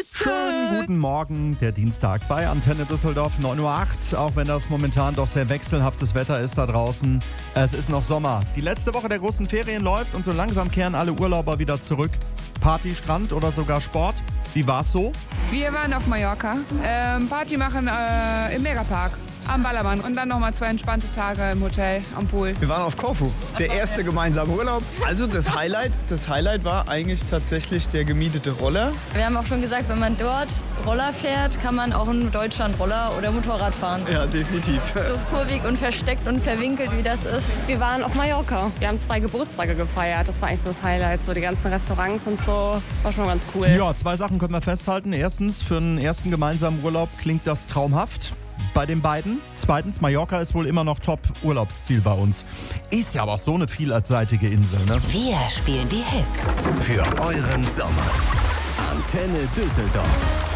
Schönen guten Morgen, der Dienstag bei Antenne Düsseldorf, 9:08 Uhr. Auch wenn das momentan doch sehr wechselhaftes Wetter ist da draußen. Es ist noch Sommer. Die letzte Woche der großen Ferien läuft und so langsam kehren alle Urlauber wieder zurück. Party, Strand oder sogar Sport. Wie war's so? Wir waren auf Mallorca. Party machen im Megapark. Am Ballermann und dann nochmal 2 entspannte Tage im Hotel am Pool. Wir waren auf Korfu, der erste gemeinsame Urlaub. Also das Highlight war eigentlich tatsächlich der gemietete Roller. Wir haben auch schon gesagt, wenn man dort Roller fährt, kann man auch in Deutschland Roller oder Motorrad fahren. Ja, definitiv. So kurvig und versteckt und verwinkelt, wie das ist. Wir waren auf Mallorca. Wir haben 2 Geburtstage gefeiert. Das war eigentlich so das Highlight. So die ganzen Restaurants und so. War schon ganz cool. Ja, 2 Sachen können wir festhalten. Erstens, für einen ersten gemeinsamen Urlaub klingt das traumhaft bei den beiden. Zweitens, Mallorca ist wohl immer noch Top-Urlaubsziel bei uns. Ist ja aber auch so eine vielseitige Insel, ne? Wir spielen die Hits für euren Sommer. Antenne Düsseldorf.